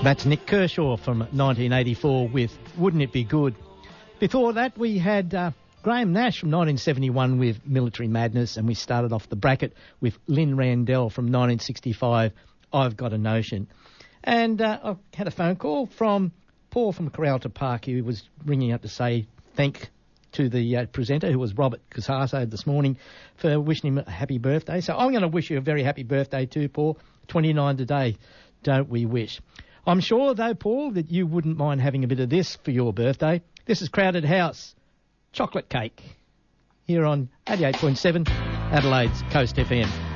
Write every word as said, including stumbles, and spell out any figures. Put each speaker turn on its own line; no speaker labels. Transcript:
That's Nick Kershaw from nineteen eighty-four with Wouldn't It Be Good. Before that, we had uh, Graham Nash from nineteen seventy-one with Military Madness, and we started off the bracket with Lynn Randell from nineteen sixty-five, I've Got a Notion. And uh, I had a phone call from Paul from Corralta Park, who was ringing up to say thank to the uh, presenter, who was Robert Casasso this morning, for wishing him a happy birthday. So I'm going to wish you a very happy birthday too, Paul. twenty-nine today, don't we wish? I'm sure, though, Paul, that you wouldn't mind having a bit of this for your birthday. This is Crowded House, Chocolate Cake, here on eighty-eight point seven Adelaide's Coast F M.